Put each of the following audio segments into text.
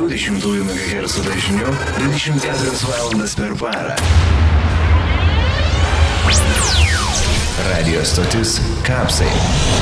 102,2 MHz dažniu 24 valandas per parą. Radio stotis Kapsai.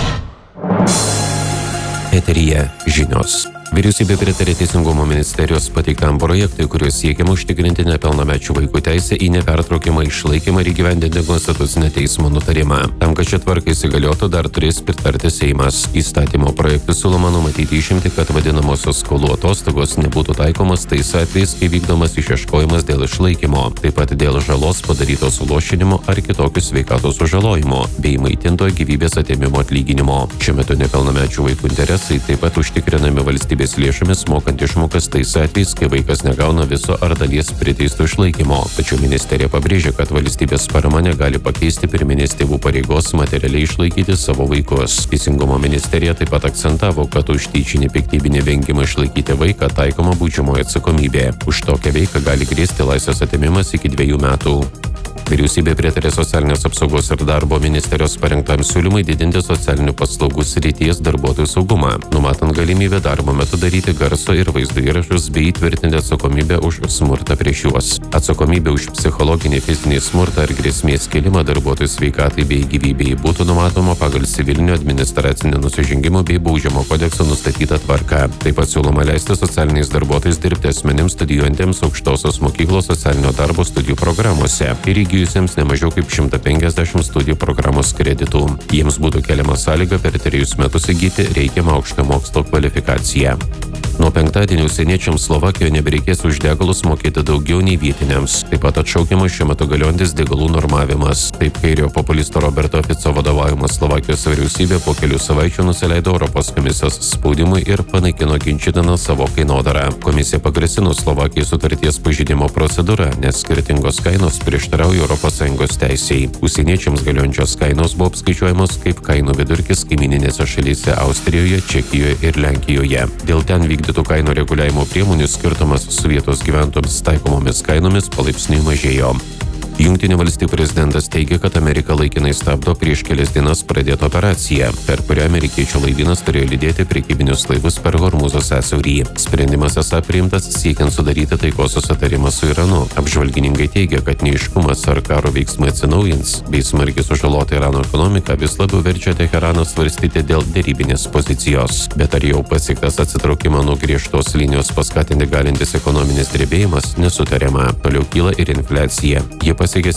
Eteryje žinios. Vyriausybė pritarė Teisingumo ministerijos pateiktam projektui, kuriuo siekiama užtikrinti nepilnamečių vaikų teisę į nepertraukiamą išlaikymą ir įgyvendinti konstitucinio teismo nutarimą. Tam, kad ši tvarka įsigaliotų, dar turės pritarti Seimas. Įstatymo projektu siūloma numatyti išimtį, kad vadinamosios skolų atostogos nebūtų taikomas tais atvejais, kai vykdomas išieškojimas dėl išlaikymo, taip pat dėl žalos padarytos suluošinimo ar kitokių sveikatos sužalojimo, bei maitintojo gyvybės atėmimo atlyginimo. Šiuo metu nepilnamečių vaikų interesai taip pat užtikrinami valstybės lėšomis mokant išmokas tais atvejais, kai vaikas negauna viso ar dalies priteisto išlaikymo. Tačiau ministerija pabrėžia, kad valstybės parama negali pakeisti pirminės tėvų pareigos materialiai išlaikyti savo vaikus. Teisingumo ministerija taip pat akcentavo, kad už tyčinį piktybinį vengimą išlaikyti vaiką taikoma baudžiamoji atsakomybė. Už tokią veiką gali grėsti laisvės atėmimas iki 2 metų. Vyriausybė pritarė socialinės apsaugos ir darbo ministerijos parengtam siūlymui didinti socialinių paslaugų srities darbuotojų saugumą, numatant galimybę darbo metu daryti garso ir vaizdo įrašus bei įtvirtinti atsakomybę už smurtą prieš juos. Atsakomybė už psichologinį, fizinį smurtą ar grėsmės kėlimą darbuotojų sveikatai bei gyvybei būtų numatoma pagal civilinio administracinio nusižengimo bei baudžiamo kodekso nustatytą tvarką. Taip pat siūloma leisti socialiniais darbuotojais dirbti asmenims studijuojantiems aukštosios mokyklos socialinio darbo studijų programuose ir įgijusiems ne mažiau kaip 150 studijų programos kreditų. Jiems būtų keliama sąlyga per 3 metus įgyti reikiamą aukštą mokslo kvalifikaciją. Nuo penktadienio užsieniečiams Slovakijoje nebereikės už degalus mokėti daugiau nei vietiniams. Taip pat atšaukiamas šiuo metu galiojantis degalų normavimas. Taip kairiojo populisto Roberto Fico vadovaujama Slovakijos vyriausybė po kelių savaičių nusileido Europos komisijos spaudimui ir panaikino ginčytiną savo kainodarą. Komisija pagrasino Slovakijai sutarties pažeidimo procedūrą, nes skirtingos kainos prieštarauja ES teisei. Užsieniečiams galiojančios kainos buvo apskaičiuojamos kaip kainų vidurkis kaimininėse šalyse Austrijoje, Čekijoje ir Lenkijoje. Dėl ten vykdytų kainų reguliavimo priemonių skirtumas su vietos gyventojams taikomomis kainomis palaipsniui mažėjo. Jungtinių valstijų prezidentas teigia, kad Amerika laikinai stabdo prieš kelias dienas pradėtą operaciją, per kurią amerikiečių laivynas turėjo lydėti prekybinius laivus per Hormūzo sąsiaurį. Sprendimas esą priimtas siekiant sudaryti taikos susitarimą su Iranu. Apžvalgininkai teigia, kad neaiškumas ar karo veiksmai atsinaujins, bei smarkiai sužalota Irano ekonomika vis labiau verčia Teheraną svarstyti dėl derybinės pozicijos. Bet ar jau pasiektas atsitraukimą nuo griežtos linijos paskatinti galintis ekonominis drebėjimas, nesutariama. Toliau kyla ir infliacija. Jie pasiekė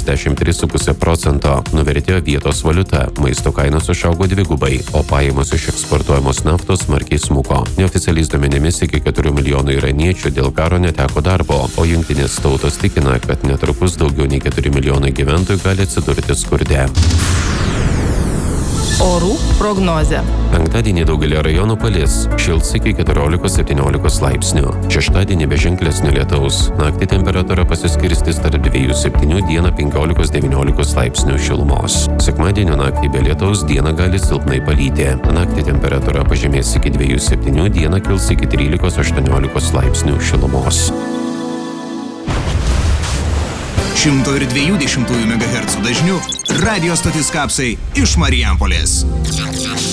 73,5%, nuvertėjo vietos valiuta, maisto kainos išaugo 2-gubai, o pajamos iš eksportuojamos naftos smarkiai smuko. Neoficialiais duomenimis iki 4 milijonų iraniečių dėl karo neteko darbo, o jungtinės tautos tikina, kad netrukus daugiau nei 4 milijonai gyventojų gali atsidurti skurde. Orų prognozė. Penktadienį daugelį rajonų palis, šils iki 14-17 laipsnių. Šeštadienį be ženklesnio lietaus. Naktį temperatūra pasiskirstys tarp 2-7, dieną 15-19 laipsnių šilumos. Sekmadienio naktį be lietaus, dieną gali silpnai palyti. Naktį temperatūra pažemės iki 2-7, dieną kils iki 13-18 laipsnių šilumos. 102,2 MHz dažniu radio stotis Kapsai iš Marijampolės.